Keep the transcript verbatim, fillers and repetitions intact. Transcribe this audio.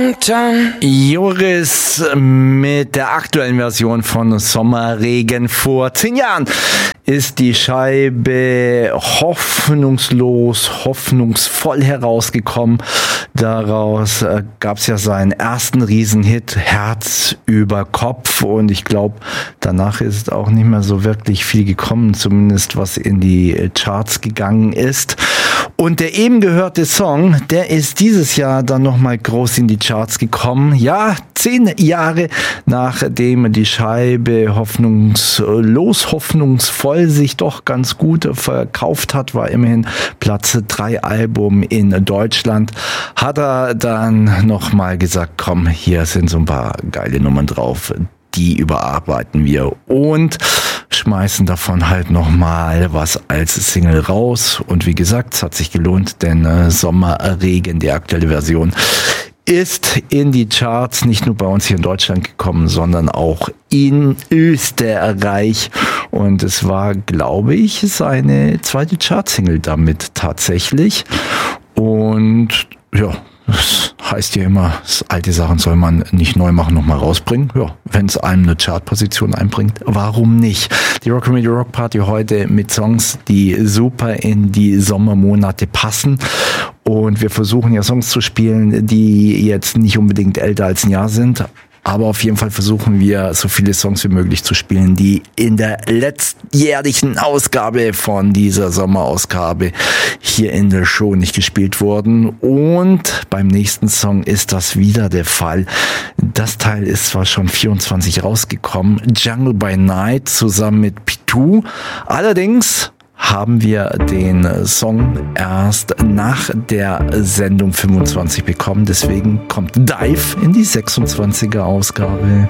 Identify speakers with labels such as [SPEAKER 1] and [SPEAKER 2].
[SPEAKER 1] Joris mit der aktuellen Version von Sommerregen. Vor zehn Jahren ist die Scheibe hoffnungslos, hoffnungsvoll herausgekommen. Daraus äh, gab es ja seinen ersten Riesenhit, Herz über Kopf. Und ich glaube, danach ist auch nicht mehr so wirklich viel gekommen, zumindest was in die Charts gegangen ist. Und der eben gehörte Song, der ist dieses Jahr dann nochmal groß in die Charts gekommen. Ja, zehn Jahre nachdem die Scheibe hoffnungslos, hoffnungsvoll sich doch ganz gut verkauft hat, war immerhin Platz drei Album in Deutschland, hat er dann nochmal gesagt, komm, hier sind so ein paar geile Nummern drauf, die überarbeiten wir und schmeißen davon halt nochmal was als Single raus. Und wie gesagt, es hat sich gelohnt, denn äh, Sommerregen, die aktuelle Version, ist in die Charts nicht nur bei uns hier in Deutschland gekommen, sondern auch in Österreich. Und es war, glaube ich, seine zweite Chartsingle damit tatsächlich. Und ja, das heißt ja immer, alte Sachen soll man nicht neu machen, nochmal rausbringen. Ja, wenn es einem eine Chartposition einbringt, warum nicht? Die Rock Radio Rock Party heute mit Songs, die super in die Sommermonate passen. Und wir versuchen ja Songs zu spielen, die jetzt nicht unbedingt älter als ein Jahr sind. Aber auf jeden Fall versuchen wir, so viele Songs wie möglich zu spielen, die in der letztjährigen Ausgabe von dieser Sommerausgabe hier in der Show nicht gespielt wurden. Und beim nächsten Song ist das wieder der Fall. Das Teil ist zwar schon vierundzwanzig rausgekommen, Jungle by Night zusammen mit Pitu. Allerdings haben wir den Song erst nach der Sendung fünfundzwanzig bekommen. Deswegen kommt Dive in die sechsundzwanziger Ausgabe.